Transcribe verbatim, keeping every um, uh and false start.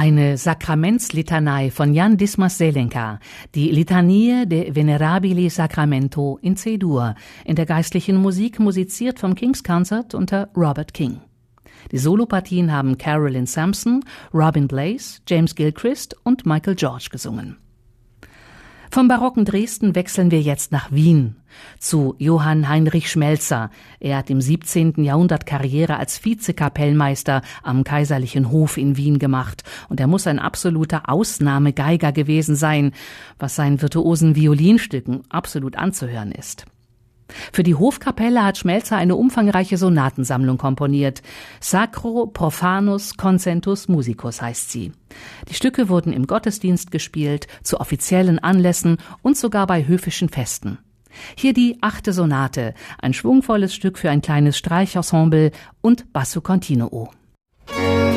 Eine Sakramentslitanei von Jan Dismas Zelenka, die Litanie de Venerabili Sacramento in C-Dur, in der geistlichen Musik musiziert vom King's Concert unter Robert King. Die Solopartien haben Carolyn Sampson, Robin Blaze, James Gilchrist und Michael George gesungen. Vom barocken Dresden wechseln wir jetzt nach Wien, zu Johann Heinrich Schmelzer. Er hat im siebzehnten Jahrhundert Karriere als Vizekapellmeister am Kaiserlichen Hof in Wien gemacht. Und er muss ein absoluter Ausnahmegeiger gewesen sein, was seinen virtuosen Violinstücken absolut anzuhören ist. Für die Hofkapelle hat Schmelzer eine umfangreiche Sonatensammlung komponiert. Sacro Profanus Concentus Musicus heißt sie. Die Stücke wurden im Gottesdienst gespielt, zu offiziellen Anlässen und sogar bei höfischen Festen. Hier die achte Sonate, ein schwungvolles Stück für ein kleines Streichensemble und Basso Continuo.